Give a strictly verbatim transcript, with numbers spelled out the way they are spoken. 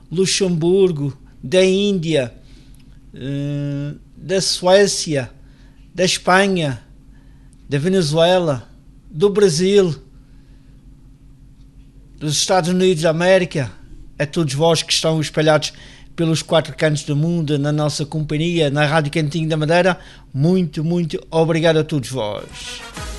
Luxemburgo, da Índia, da Suécia, da Espanha, da Venezuela, do Brasil, dos Estados Unidos da América, a todos vós que estão espalhados pelos quatro cantos do mundo, na nossa companhia, na Rádio Cantinho da Madeira, muito, muito obrigado a todos vós.